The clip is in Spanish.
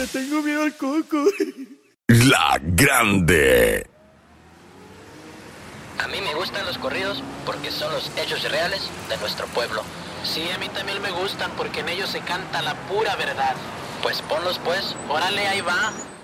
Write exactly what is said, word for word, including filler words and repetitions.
tengo miedo al coco. La Grande. A mí me gustan los corridos porque son los hechos reales de nuestro pueblo. Sí, a mí también me gustan porque en ellos se canta la pura verdad. Pues ponlos pues, Órale, ahí va.